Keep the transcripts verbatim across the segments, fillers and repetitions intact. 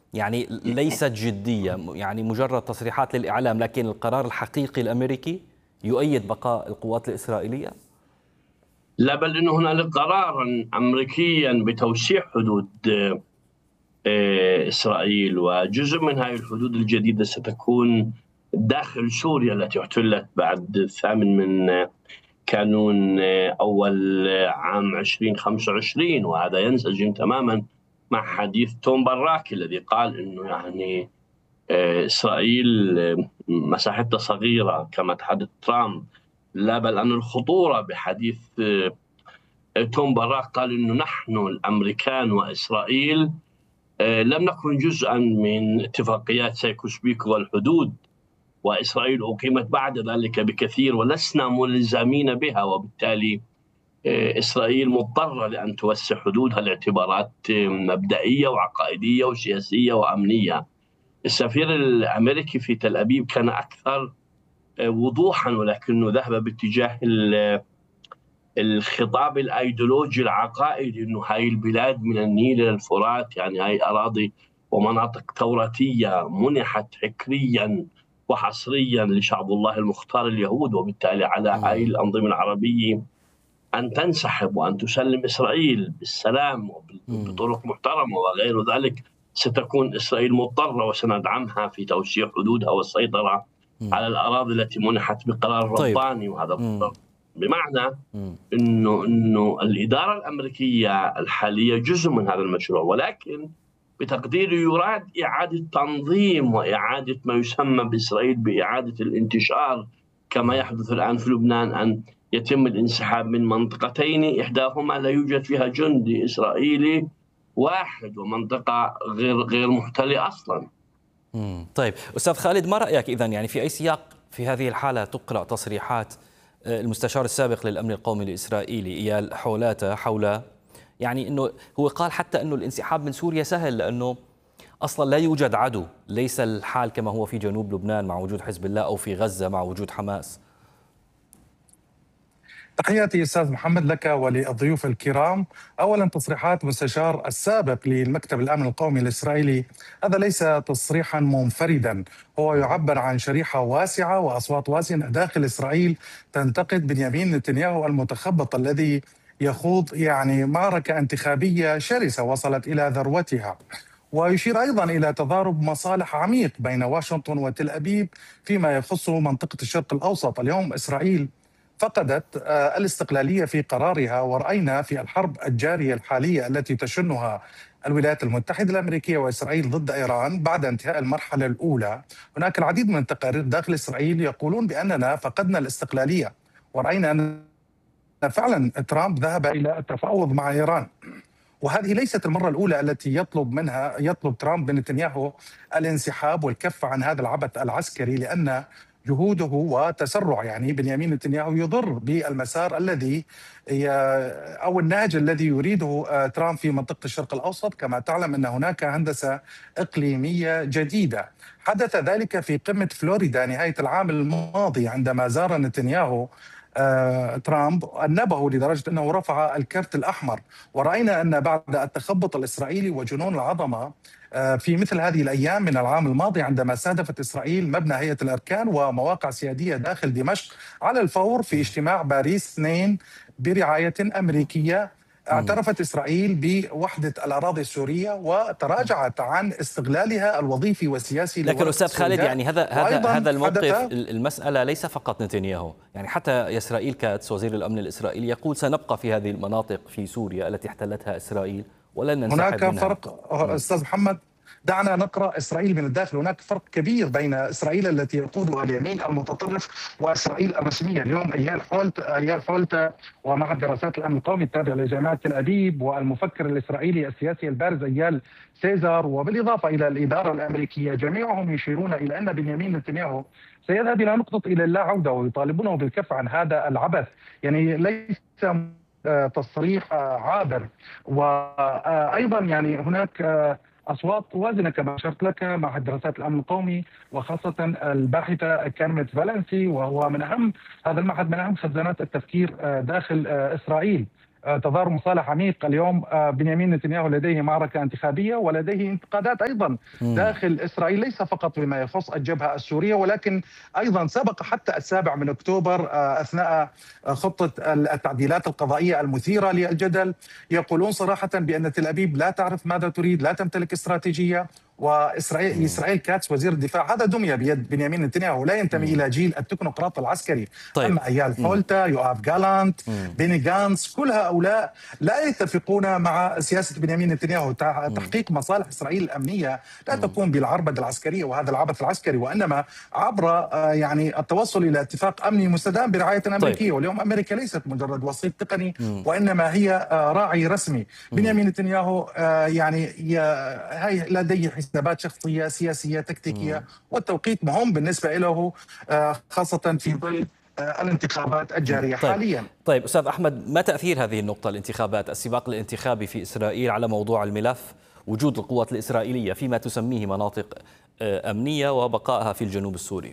يعني ليست جدية، يعني مجرد تصريحات للإعلام، لكن القرار الحقيقي الأمريكي يؤيد بقاء القوات الإسرائيلية؟ لا، بل أنه هنالك قرارا أمريكيا بتوسيع حدود آه، إسرائيل، وجزء من هذه الحدود الجديدة ستكون داخل سوريا التي احتلت بعد الثامن من آه، كانون آه، أول آه، عام ألفين وخمسة وعشرين. وهذا ينسجم تماما مع حديث توم باراك الذي قال أنه يعني آه، إسرائيل آه، مساحتها صغيرة كما تحدث ترامب. لا، بل أن الخطورة بحديث آه، توم باراك قال أنه نحن الأمريكان وإسرائيل آه، لم نكن جزءا من اتفاقيات سايكوس بيكو والحدود، وإسرائيل أقيمت بعد ذلك بكثير ولسنا ملزمين بها، وبالتالي آه، إسرائيل مضطرة لأن توسع حدودها لاعتبارات آه، مبدئية وعقائدية وسياسية وأمنية. السفير الأمريكي في تل أبيب كان أكثر آه، وضوحا، ولكنه ذهب باتجاه الخطاب الايديولوجي العقائدي، انه هاي البلاد من النيل الى الفرات، يعني هاي اراضي ومناطق توراتيه منحت فكريا وحصريا لشعب الله المختار اليهود، وبالتالي على هاي الانظمه العربيه ان تنسحب وان تسلم اسرائيل بالسلام وبطرق محترمه وغير ذلك. ستكون اسرائيل مضطره وسندعمها في توسيع حدودها والسيطره على الاراضي التي منحت بقرار طيب. رباني، وهذا بمعنى انه انه الاداره الامريكيه الحاليه جزء من هذا المشروع، ولكن بتقديري يراد اعاده تنظيم واعاده ما يسمى باسرائيل باعاده الانتشار، كما يحدث الان في لبنان، ان يتم الانسحاب من منطقتين احداهما لا يوجد فيها جندي اسرائيلي واحد، ومنطقه غير غير محتله اصلا. مم. طيب أستاذ خالد، ما رأيك إذن يعني في أي سياق في هذه الحالة تقرأ تصريحات المستشار السابق للأمن القومي الإسرائيلي إيال حولاتا حول يعني أنه هو قال حتى أنه الانسحاب من سوريا سهل لأنه أصلا لا يوجد عدو، ليس الحال كما هو في جنوب لبنان مع وجود حزب الله أو في غزة مع وجود حماس؟ تحياتي أستاذ محمد لك وللضيوف الكرام. أولا، تصريحات مستشار السابق للمكتب الأمن القومي الإسرائيلي هذا ليس تصريحا منفردا، هو يعبر عن شريحة واسعة وأصوات واسعة داخل إسرائيل تنتقد بنيامين نتنياهو المتخبط الذي يخوض يعني معركة انتخابية شرسة وصلت إلى ذروتها. ويشير أيضا إلى تضارب مصالح عميق بين واشنطن وتل أبيب فيما يخص منطقة الشرق الأوسط. اليوم إسرائيل فقدت الاستقلالية في قرارها، ورأينا في الحرب الجارية الحالية التي تشنها الولايات المتحدة الأمريكية وإسرائيل ضد إيران بعد انتهاء المرحلة الأولى، هناك العديد من التقارير داخل إسرائيل يقولون بأننا فقدنا الاستقلالية، ورأينا أن فعلا ترامب ذهب إلى التفاوض مع إيران. وهذه ليست المرة الأولى التي يطلب منها يطلب ترامب من نتنياهو الانسحاب والكف عن هذا العبث العسكري، لأن جهوده وتسرع يعني بنيامين نتنياهو يضر بالمسار الذي أو النهج الذي يريده ترامب في منطقة الشرق الأوسط. كما تعلم أن هناك هندسة إقليمية جديدة، حدث ذلك في قمة فلوريدا نهاية العام الماضي عندما زار نتنياهو آه، ترامب أنبه لدرجة أنه رفع الكرت الأحمر. ورأينا أن بعد التخبط الإسرائيلي وجنون العظمة آه، في مثل هذه الأيام من العام الماضي عندما استهدفت إسرائيل مبنى هيئة الأركان ومواقع سيادية داخل دمشق على الفور في اجتماع باريس اثنين برعاية أمريكية، اعترفت إسرائيل بوحدة الأراضي السورية وتراجعت عن استغلالها الوظيفي والسياسي. لكن أستاذ خالد، يعني هذا هذا هذا الموقف، المسألة ليس فقط نتنياهو، يعني حتى إسرائيل كاتس وزير الأمن الإسرائيلي يقول سنبقى في هذه المناطق في سوريا التي احتلتها إسرائيل ولن ننسحب هناك منها. فرق أستاذ محمد، دعنا نقرأ إسرائيل من الداخل. هناك فرق كبير بين إسرائيل التي يقودها اليمين المتطرف وإسرائيل الرسمية. اليوم إيال حولتا إيال حولتا ومعهد دراسات الأمن القومي التابع لجامعة تل أبيب والمفكر الإسرائيلي السياسي البارز إيال سيزار، وبالإضافة إلى الإدارة الأمريكية، جميعهم يشيرون إلى أن بنيامين نتنياهو سيذهب إلى نقطة إلى اللا عودة، ويطالبونه بالكف عن هذا العبث. يعني ليس تصريح عابر. وأيضا يعني هناك أصوات وازنة كما أشرت لك مع دراسات الأمن القومي، وخاصة الباحثة كارمت فالنسي، وهو من أهم هذا المعهد من أهم خزانات التفكير داخل إسرائيل. تظاهر مصالح عميق. اليوم بنيامين نتنياهو لديه معركة انتخابية ولديه انتقادات أيضا داخل إسرائيل، ليس فقط بما يخص الجبهة السورية ولكن أيضا سبق حتى السابع من أكتوبر أثناء خطة التعديلات القضائية المثيرة للجدل. يقولون صراحة بأن تل أبيب لا تعرف ماذا تريد، لا تمتلك استراتيجية. وإسرائيل إسرائيل كاتس وزير الدفاع هذا دمي بيد بنيامين نتنياهو، لا ينتمي إلى جيل التكنوقراط العسكري. طيب. أما أيال حولتا، يوآف جالانت، بيني جانس، كل هؤلاء لا يتفقون مع سياسة بنيامين نتنياهو. تحقيق مصالح إسرائيل الأمنية لا تكون بالعربدة العسكرية وهذا العبث العسكري، وإنما عبر يعني التوصل إلى اتفاق أمني مستدام برعاية أمريكية. طيب. واليوم أمريكا ليست مجرد وسيط تقني وإنما هي راعي رسمي. بنيامين نتنياهو يعني لديه حسابات شخصية سياسية تكتيكية، والتوقيت مهم بالنسبة له خاصة في ظل الانتخابات الجارية. طيب. حاليا. طيب أستاذ أحمد، ما تأثير هذه النقطة الانتخابات السباق الانتخابي في إسرائيل على موضوع الملف وجود القوات الإسرائيلية فيما تسميه مناطق أمنية وبقائها في الجنوب السوري؟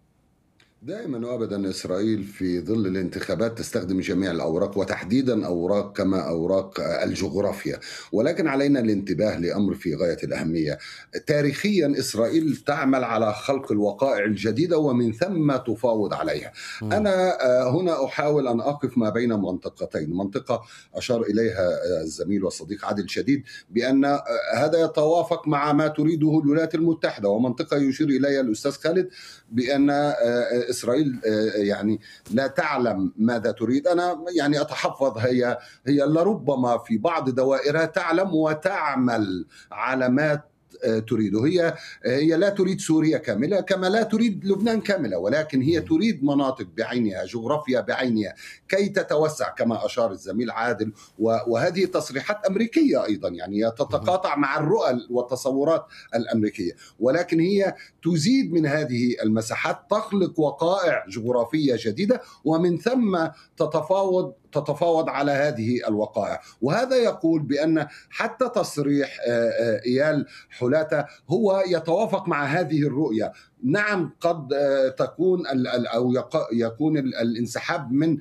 دائما وابدا اسرائيل في ظل الانتخابات تستخدم جميع الاوراق وتحديدا اوراق كما اوراق الجغرافيا، ولكن علينا الانتباه لامر في غايه الاهميه. تاريخيا اسرائيل تعمل على خلق الوقائع الجديده ومن ثم تفاوض عليها. م. انا هنا احاول ان اقف ما بين منطقتين، منطقه اشار اليها الزميل والصديق عادل شديد بان هذا يتوافق مع ما تريده الولايات المتحده، ومنطقه يشير اليها الاستاذ خالد بان إسرائيل يعني لا تعلم ماذا تريد. أنا يعني أتحفظ، هي هي لربما في بعض دوائرها تعلم وتعمل على ما تريده. هي هي لا تريد سوريا كاملة كما لا تريد لبنان كاملة، ولكن هي تريد مناطق بعينها، جغرافيا بعينها كي تتوسع كما أشار الزميل عادل. وهذه تصريحات أمريكية أيضا، يعني تتقاطع مع الرؤى والتصورات الأمريكية، ولكن هي تزيد من هذه المساحات، تخلق وقائع جغرافية جديدة ومن ثم تتفاوض تتفاوض على هذه الوقائع. وهذا يقول بأن حتى تصريح إيال حولتا هو يتوافق مع هذه الرؤية. نعم قد تكون أو يكون الانسحاب من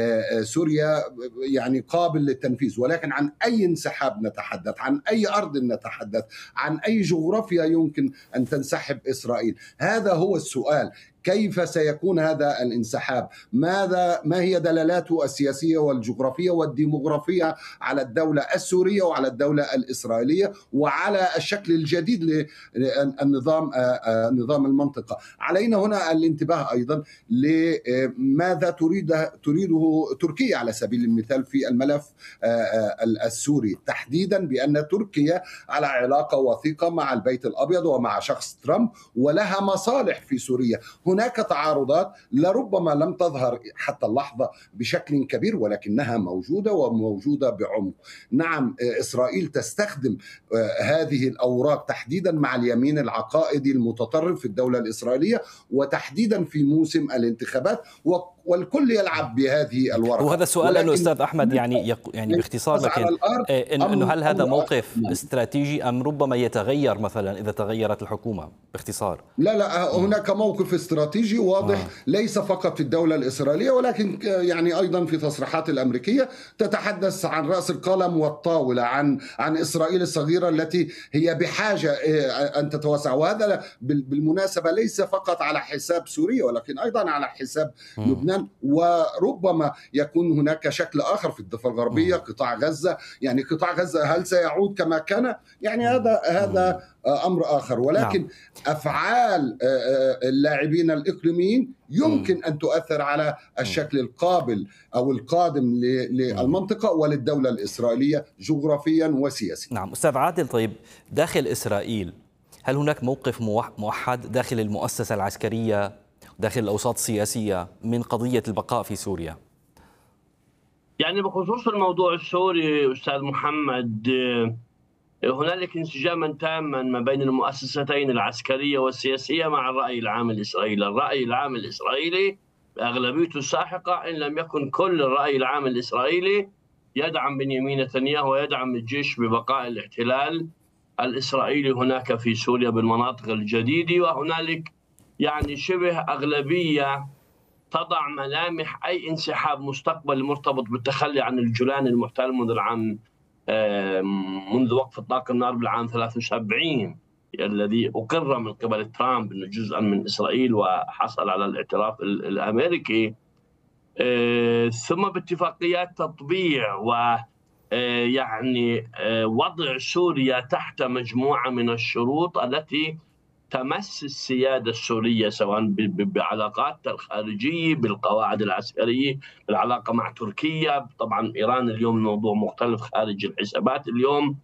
سوريا يعني قابل للتنفيذ، ولكن عن أي انسحاب نتحدث؟ عن أي أرض نتحدث؟ عن أي جغرافيا يمكن أن تنسحب إسرائيل؟ هذا هو السؤال. كيف سيكون هذا الانسحاب؟ ماذا ما هي دلالاته السياسية والجغرافية والديموغرافية على الدولة السورية وعلى الدولة الإسرائيلية وعلى الشكل الجديد للنظام نظام المنطقة؟ علينا هنا الانتباه أيضا لماذا تريد تريده تركيا على سبيل المثال في الملف السوري، تحديدا بأن تركيا على علاقة وثيقة مع البيت الأبيض ومع شخص ترامب ولها مصالح في سوريا. هناك تعارضات لربما لم تظهر حتى اللحظة بشكل كبير ولكنها موجودة وموجودة بعمق. نعم إسرائيل تستخدم هذه الأوراق تحديدا مع اليمين العقائدي المتطرف في الدولة الإسرائيلية وتحديدا في موسم الانتخابات، والكل يلعب بهذه الورقة. وهذا السؤال أنه أستاذ أحمد يعني يق... يعني باختصار لكن إنه هل هذا موقف استراتيجي أم ربما يتغير مثلا إذا تغيرت الحكومة؟ باختصار. لا لا هناك موقف استراتيجي واضح آه. ليس فقط في الدولة الإسرائيلية ولكن يعني أيضا في تصريحات الأمريكية تتحدث عن رأس القلم والطاولة، عن عن إسرائيل الصغيرة التي هي بحاجة أن تتوسع. وهذا بالمناسبة ليس فقط على حساب سوريا ولكن أيضا على حساب م. لبنان، وربما يكون هناك شكل آخر في الضفة الغربية، قطاع غزة. يعني قطاع غزة هل سيعود كما كان؟ يعني هذا هذا أمر آخر، ولكن نعم. أفعال اللاعبين الإقليميين يمكن أن تؤثر على الشكل القابل أو القادم للمنطقة وللدولة الإسرائيلية جغرافيا وسياسيا. نعم أستاذ عادل، طيب داخل إسرائيل هل هناك موقف موحد داخل المؤسسة العسكرية داخل الأوساط السياسية من قضية البقاء في سوريا؟ يعني بخصوص الموضوع السوري أستاذ محمد، هنالك انسجاما تاما ما بين المؤسستين العسكرية والسياسية مع الرأي العام الإسرائيلي. الرأي العام الإسرائيلي بأغلبيته الساحقة إن لم يكن كل الرأي العام الإسرائيلي يدعم بنيامين نتنياهو ويدعم الجيش ببقاء الاحتلال الإسرائيلي هناك في سوريا بالمناطق الجديدة، وهنالك يعني شبه أغلبية تضع ملامح أي انسحاب مستقبلي مرتبط بالتخلي عن الجولان المحتل منذ العام منذ وقف إطلاق النار بالعام ثلاثة وسبعين الذي أقر من قبل ترامب أنه جزءا من إسرائيل وحصل على الاعتراف الأمريكي، ثم باتفاقيات تطبيع و يعني وضع سوريا تحت مجموعة من الشروط التي تمس السيادة السورية، سواء بعلاقاتها الخارجية، بالقواعد العسكرية، بالعلاقة مع تركيا. طبعا إيران اليوم الموضوع مختلف خارج الحسابات اليوم،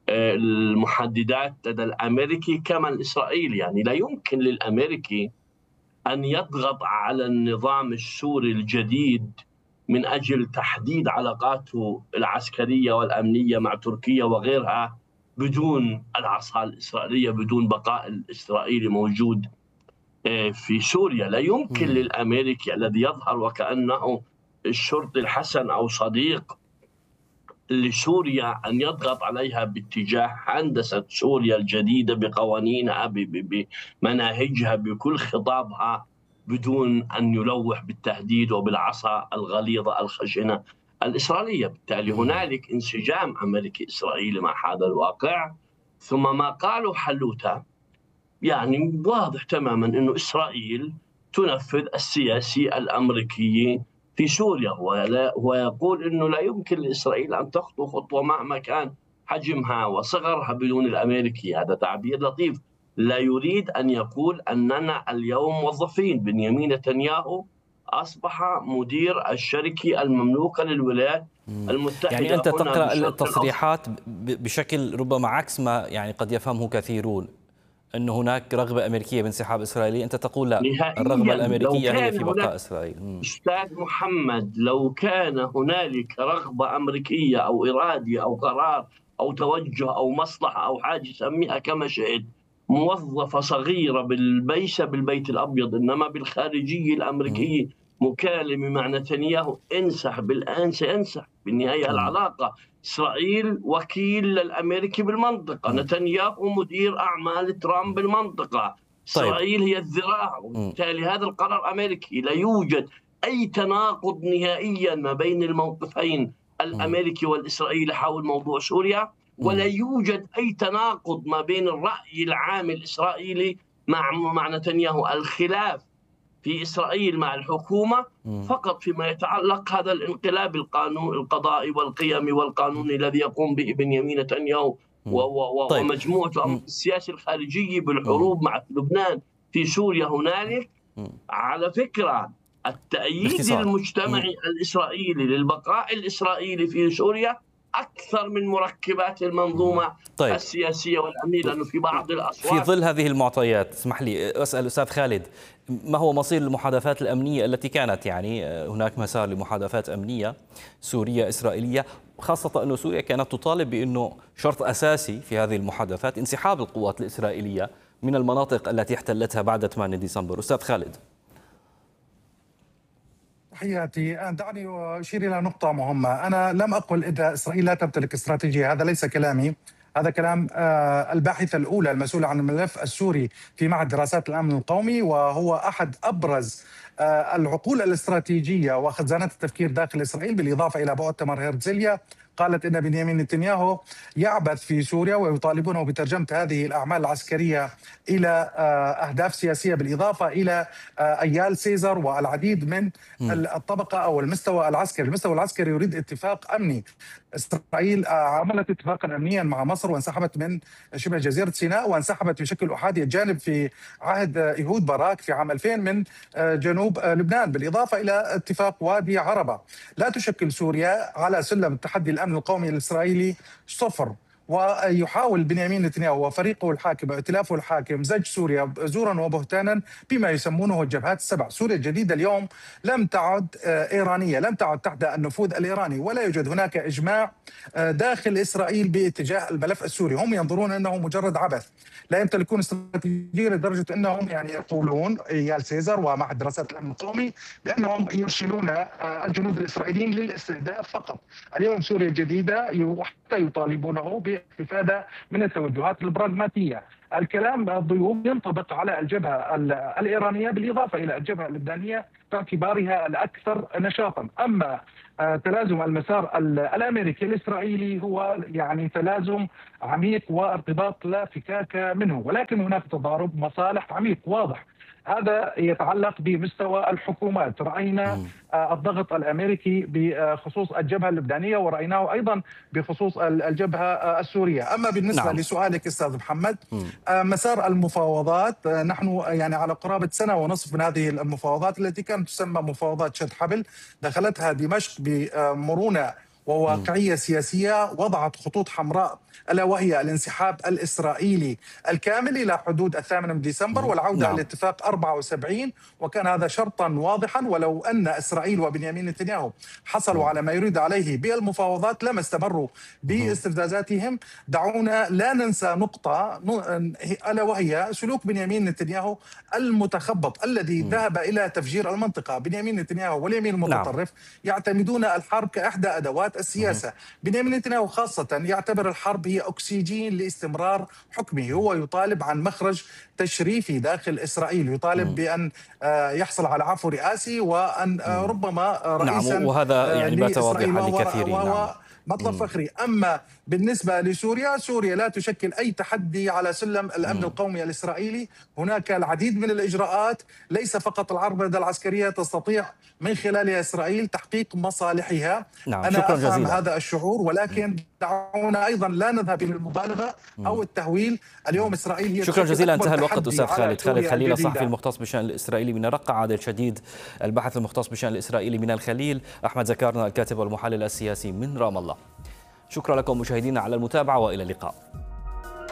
المحددات لدى الأمريكي كما الإسرائيلي. يعني لا يمكن للأمريكي أن يضغط على النظام السوري الجديد من أجل تحديد علاقاته العسكرية والأمنية مع تركيا وغيرها بدون العصا الإسرائيلية، بدون بقاء الإسرائيلي موجود في سوريا. لا يمكن للأمريكي الذي يظهر وكأنه الشرطي الحسن أو صديق لسوريا أن يضغط عليها باتجاه هندسة سوريا الجديدة بقوانينها بمناهجها بكل خطابها بدون أن يلوح بالتهديد وبالعصا الغليظة الخشنة الإسرائيلية. بالتالي هنالك انسجام أمريكي إسرائيلي مع هذا الواقع. ثم ما قاله حلوتة يعني واضح تماما أنه إسرائيل تنفذ السياسي الأمريكي في سوريا، هو يقول أنه لا يمكن لإسرائيل أن تخطو خطوة مهما كان حجمها وصغرها بدون الأمريكي. هذا تعبير لطيف، لا يريد أن يقول أننا اليوم موظفين. بنيامين نتنياهو أصبح مدير الشركة المملوكة للولايات المتحدة. يعني أنت تقرأ التصريحات بشكل ربما عكس ما يعني قد يفهمه كثيرون، أن هناك رغبة أمريكية بانسحاب إسرائيلي. أنت تقول لا، الرغبة الأمريكية هي في بقاء إسرائيل. أستاذ محمد، لو كان هنالك رغبة أمريكية أو إرادة أو قرار أو توجه أو مصلحة أو حاجة سميها كما شئت موظفة صغيرة بالبيشة بالبيت الأبيض، إنما بالخارجية الأمريكية مكالمة مع نتنياهو انسحب الآن سينسحب. بالنهاية العلاقة إسرائيل وكيل للأمريكي بالمنطقة، نتنياهو مدير أعمال ترامب بالمنطقة، إسرائيل هي الذراع، وبالتالي هذا القرار أمريكي. لا يوجد أي تناقض نهائيا ما بين الموقفين الأمريكي والإسرائيلي حول موضوع سوريا، ولا يوجد أي تناقض ما بين الرأي العام الإسرائيلي مع مع نتنياهو. الخلاف في إسرائيل مع الحكومة فقط فيما يتعلق هذا الانقلاب القانون القضائي والقيمي والقانوني الذي يقوم به بنيامين نتنياهو طيب. ومجموعته السياسي الخارجي بالحروب مع لبنان في سوريا. هنالك على فكرة التأييد المجتمعي الإسرائيلي للبقاء الإسرائيلي في سوريا أكثر من مركبات المنظومة طيب. السياسية والأمنية، لأنه في بعض الأصوات. في ظل هذه المعطيات اسمح لي أسأل أستاذ خالد، ما هو مصير المحادثات الأمنية التي كانت يعني هناك مسار لمحادثات أمنية سورية إسرائيلية، خاصة أن سوريا كانت تطالب بأنه شرط أساسي في هذه المحادثات انسحاب القوات الإسرائيلية من المناطق التي احتلتها بعد ثمانية ديسمبر. أستاذ خالد. تحياتي. دعني أشير إلى نقطة مهمة. أنا لم أقل إذا إسرائيل لا تمتلك استراتيجية، هذا ليس كلامي، هذا كلام الباحثة الأولى المسؤولة عن الملف السوري في معهد دراسات الأمن القومي، وهو أحد أبرز العقول الاستراتيجية وخزانات التفكير داخل إسرائيل، بالإضافة إلى بعد تمر هرتزليا قالت إن بنيامين نتنياهو يعبث في سوريا، ويطالبونه بترجمة هذه الأعمال العسكرية إلى أهداف سياسية، بالإضافة إلى أيال سيزر والعديد من الطبقة أو المستوى العسكري. المستوى العسكري يريد اتفاق أمني. إسرائيل عملت اتفاقا أمنيا مع مصر وانسحبت من شبه جزيرة سيناء، وانسحبت بشكل أحادي الجانب في عهد إيهود باراك في عام ألفين من جنوب لبنان، بالإضافة إلى اتفاق وادي عربة. لا تشكل سوريا على سلم التحدي الأمن القومي الإسرائيلي صفر، ويحاول بنيامين نتنياهو وفريقه الحاكم وائتلافه الحاكم زج سوريا زورا وبهتانا بما يسمونه الجبهات السبع. سوريا الجديدة اليوم لم تعد إيرانية، لم تعد تحت النفوذ الإيراني، ولا يوجد هناك إجماع داخل إسرائيل باتجاه الملف السوري. هم ينظرون أنه مجرد عبث، لا يمتلكون استراتيجية لدرجة أنهم يعني يقولون إيال سيزر ومعهد دراسات الأمن القومي بأنهم يرسلون الجنود الإسرائيليين للاستهداف فقط. اليوم سوريا الجديدة حتى يطالبونه بالاستفادة من التوجهات البراغماتية. الكلام الضيوف ينطبق على الجبهة الإيرانية بالإضافة إلى الجبهة اللبنانية باعتبارها الأكثر نشاطا. أما تلازم المسار الأمريكي الإسرائيلي هو يعني تلازم عميق وارتباط لا فكاك منه، ولكن هناك تضارب مصالح عميق واضح. هذا يتعلق بمستوى الحكومات. رأينا الضغط الأمريكي بخصوص الجبهة اللبنانية، ورأيناه أيضا بخصوص الجبهة السورية. أما بالنسبة نعم. لسؤالك أستاذ محمد، مسار المفاوضات، نحن يعني على قرابة سنة ونصف من هذه المفاوضات التي كانت تسمى مفاوضات شد حبل، دخلتها دمشق بمرونة وواقعية سياسية، وضعت خطوط حمراء ألا وهي الانسحاب الإسرائيلي الكامل إلى حدود الثامن من ديسمبر والعودة نعم. لاتفاق أربعة وسبعين، وكان هذا شرطا واضحا. ولو أن إسرائيل وبنيامين نتنياهو حصلوا على ما يريد عليه بالمفاوضات لما استمروا باستفزازاتهم. دعونا لا ننسى نقطة ألا وهي سلوك بنيامين نتنياهو المتخبط الذي م. ذهب إلى تفجير المنطقة. بنيامين نتنياهو واليمين المتطرف نعم. يعتمدون الحرب كإحدى أدوات السياسة. بنيامين نتنياهو خاصة يعتبر الحرب هي أكسجين لاستمرار حكمه. هو يطالب عن مخرج تشريفي داخل إسرائيل، يطالب م. بأن يحصل على عفو رئاسي وأن ربما رئيسا نعم. وهذا يعني بات واضحا لكثيرين نعم. مطلب فخري. أما بالنسبة لسوريا، سوريا لا تشكل أي تحدي على سلم الأمن م. القومي الإسرائيلي. هناك العديد من الإجراءات، ليس فقط العربدة العسكرية تستطيع من خلالها إسرائيل تحقيق مصالحها. نعم. أنا شكرا أفهم جزيلا. هذا الشعور، ولكن دعونا أيضا لا نذهب إلى المبالغة أو التهويل. اليوم إسرائيل هي شكرا جزيلا. انتهى الوقت. أستاذ خالد خالد خليل الصحفي المختص بالشأن الإسرائيلي من الرقة، عادل شديد الباحث المختص بالشأن الإسرائيلي من الخليل، أحمد زكارنا الكاتب والمحلل السياسي من رام الله. شكرا لكم مشاهدينا على المتابعة، وإلى اللقاء.